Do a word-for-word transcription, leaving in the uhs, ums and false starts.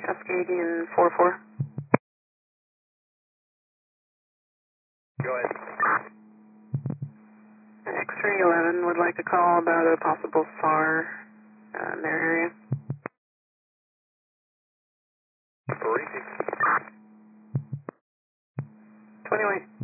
Cascadian four four. Go ahead. X-ray eleven would like to call about a possible S A R uh, in their area. Briefing. twenty-one.